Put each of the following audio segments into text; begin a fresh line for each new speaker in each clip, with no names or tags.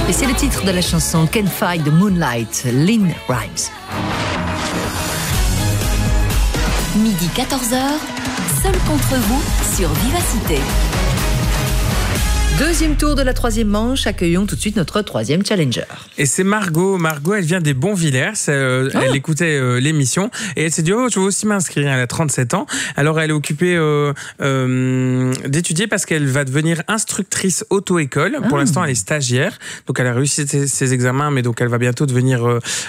Et c'est le titre de la chanson Can't Fight the Moonlight, Lynn Rimes.
Midi 14h, seul contre vous sur Vivacité.
Deuxième tour de la troisième manche, accueillons tout de suite notre troisième challenger.
Et c'est Margot. Margot, elle vient des Bonvillers. Elle écoutait l'émission et elle s'est dit je veux aussi m'inscrire. Elle a 37 ans. Alors elle est occupée d'étudier parce qu'elle va devenir instructrice auto-école. Pour l'instant, elle est stagiaire. Donc elle a réussi ses examens, mais donc elle va bientôt devenir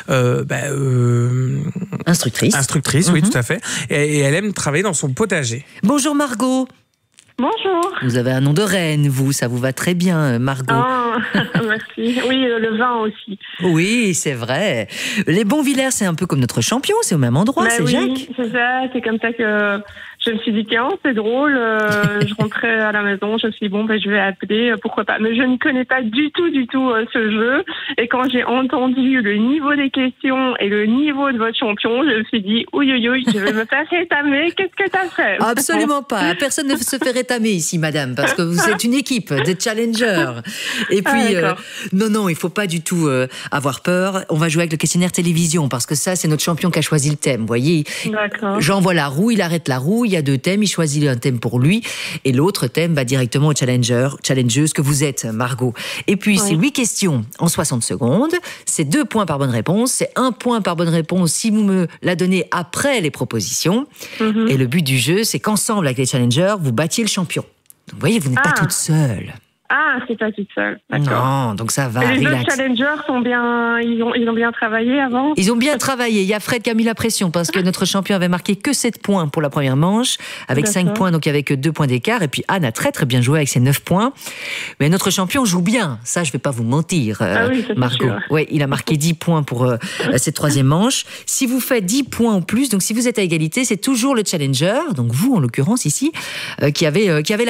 Instructrice.
Instructrice, oui, tout à fait. Et elle aime travailler dans son potager.
Bonjour Margot.
Bonjour.
Vous avez un nom de reine, ça vous va très bien, Margot.
Oh, merci. Oui, le vin aussi.
Oui, c'est vrai. Les Bonvillers, c'est un peu comme notre champion, c'est au même endroit, c'est Jacques.
Oui, c'est ça, c'est comme ça que je me suis dit, tiens, c'est drôle, je rentrais à la maison, je me suis dit, je vais appeler, pourquoi pas. Mais je ne connais pas du tout ce jeu. Et quand j'ai entendu le niveau des questions et le niveau de votre champion, je me suis dit, ouïe, je vais me faire rétamer, qu'est-ce que t'as fait?
Absolument pas. Personne ne se fait rétamer ici, madame, parce que vous êtes une équipe de challengers. Et puis, non, il faut pas du tout avoir peur. On va jouer avec le questionnaire télévision, parce que ça, c'est notre champion qui a choisi le thème, vous voyez.
D'accord.
J'envoie la roue, il arrête la roue, il y a 2 thèmes, il choisit un thème pour lui, et l'autre thème va directement au challengeuse que vous êtes, Margot. Et puis, c'est 8 questions en 60 secondes, c'est 2 points par bonne réponse, c'est 1 point par bonne réponse si vous me la donnez après les propositions. Et le but du jeu, c'est qu'ensemble, avec les challengers, vous battiez le champion. Donc, vous voyez, vous n'êtes pas toute seule.
Ah, c'est pas toute seule. D'accord.
Non, donc ça va.
Et les
relax.
autres challengers sont bien, ils ont bien travaillé avant.
Ils ont bien travaillé. Il y a Fred qui a mis la pression parce que notre champion avait marqué que 7 points pour la première manche, avec 5 points, donc avec 2 points d'écart. Et puis Anne a très bien joué avec ses 9 points. Mais notre champion joue bien. Ça, je vais pas vous mentir, Margot. Ouais, il a marqué 10 points pour cette troisième manche. Si vous faites 10 points en plus, donc si vous êtes à égalité, c'est toujours le challenger, donc vous en l'occurrence ici, qui avait la